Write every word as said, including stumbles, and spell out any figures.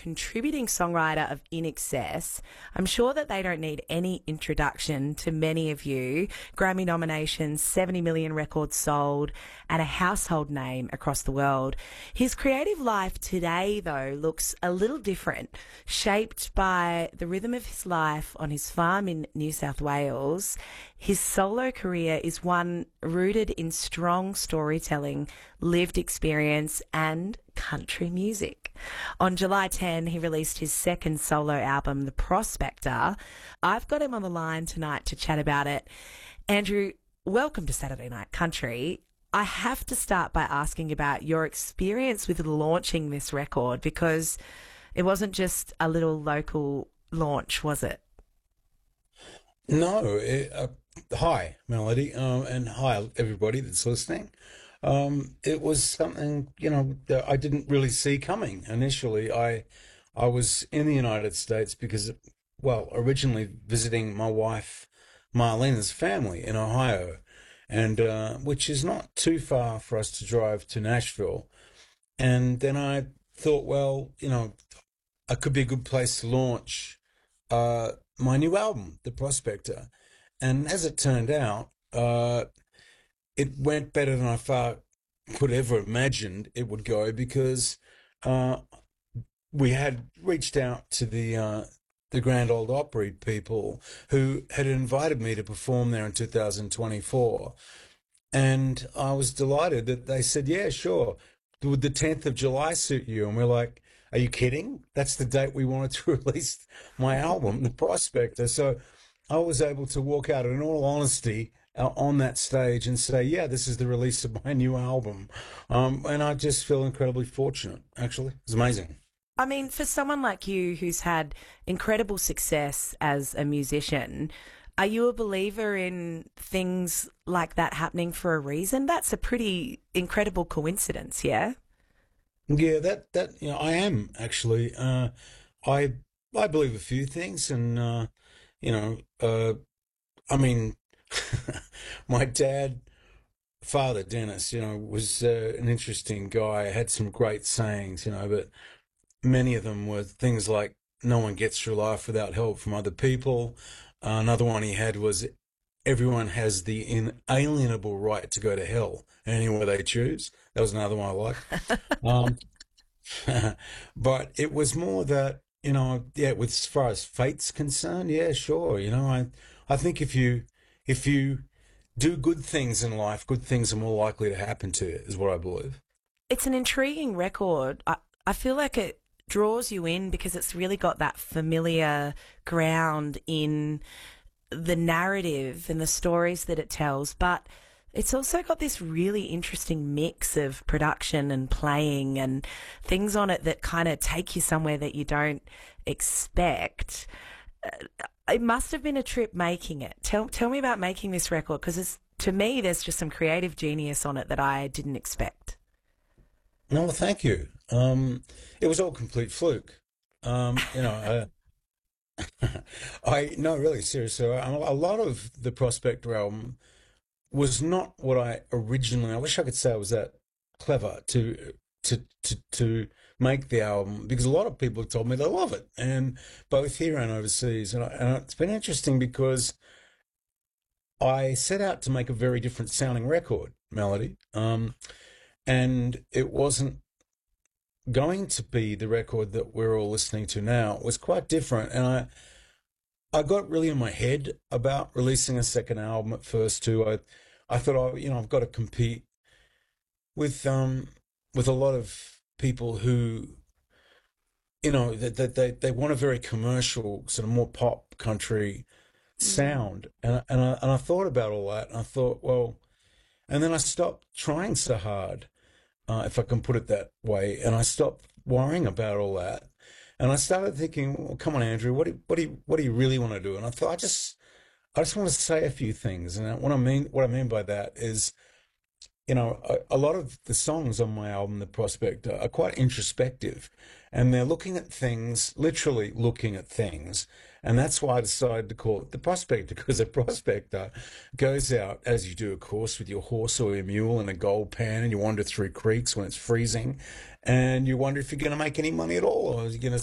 contributing songwriter of In Excess. I'm sure that they don't need any introduction to many of you. Grammy nominations, seventy million records sold, and a household name across the world. His creative life today, though, looks a little different, shaped by the rhythm of his life on his farm in New South Wales. His solo career is one rooted in strong storytelling, lived experience, and country music. On July tenth, he released his second solo album, The Prospector. I've got him on the line tonight to chat about it. Andrew, welcome to Saturday Night Country. I have to start by asking about your experience with launching this record, because it wasn't just a little local launch, was it? No, it, uh, hi, Melody, um, and hi, everybody that's listening. Um, it was something, you know, that I didn't really see coming initially. I, I was in the United States because, well, originally visiting my wife, Marlena's family in Ohio, and uh, which is not too far for us to drive to Nashville. And then I thought, well, you know, it could be a good place to launch uh, my new album, The Prospector. And as it turned out, uh, it went better than I far could ever imagined it would go, because uh, we had reached out to the uh, the Grand Ole Opry people who had invited me to perform there in two thousand twenty-four. And I was delighted that they said, yeah, sure. Would the tenth of July suit you? And we're like, are you kidding? That's the date we wanted to release my album, The Prospector. So I was able to walk out, in all honesty, uh, on that stage and say, yeah, this is the release of my new album. Um, and I just feel incredibly fortunate, actually. It's amazing. I mean, for someone like you who's had incredible success as a musician, are you a believer in things like that happening for a reason? That's a pretty incredible coincidence, yeah? Yeah, that, that you know, I am, actually. Uh, I I believe a few things, and, uh, you know, uh, I mean, my dad, Father Dennis, you know, was uh, an interesting guy, had some great sayings, you know, but many of them were things like, no one gets through life without help from other people. Uh, another one he had was, everyone has the inalienable right to go to hell anywhere they choose. That was another one I liked. Um, but it was more that, you know, yeah, with as far as fate's concerned, yeah, sure. You know, I, I think if you, if you do good things in life, good things are more likely to happen to you, is what I believe. It's an intriguing record. I, I feel like it draws you in because it's really got that familiar ground in the narrative and the stories that it tells, but it's also got this really interesting mix of production and playing and things on it that kind of take you somewhere that you don't expect. Uh, It must have been a trip making it. Tell tell me about making this record, because to me there's just some creative genius on it that I didn't expect. No, well, thank you. Um, it was all complete fluke. Um, you know, uh, I no, really, seriously. A a lot of the Prospector album was not what I originally. I wish I could say I was that clever to to to to make the album, because a lot of people have told me they love it, and both here and overseas. And, I, and it's been interesting because I set out to make a very different sounding record, Melody, um, and it wasn't going to be the record that we're all listening to now. It was quite different, and I I got really in my head about releasing a second album at first too. I I thought, oh, you know, I've got to compete with um with a lot of people who, you know, that they, they they want a very commercial, sort of more pop country sound, and and I and I thought about all that, and I thought, well, and then I stopped trying so hard, uh, if I can put it that way, and I stopped worrying about all that. And I started thinking, well, come on, Andrew, what do, what do you, what do you really want to do? And I thought, I just, I just want to say a few things. And what I mean, what I mean by that is, you know, a, a lot of the songs on my album, The Prospector, are quite introspective, and they're looking at things, literally looking at things. And that's why I decided to call it The Prospector, because a prospector goes out, as you do, of course, with your horse or your mule and a gold pan, and you wander through creeks when it's freezing, and you wonder if you're going to make any money at all, or you're going to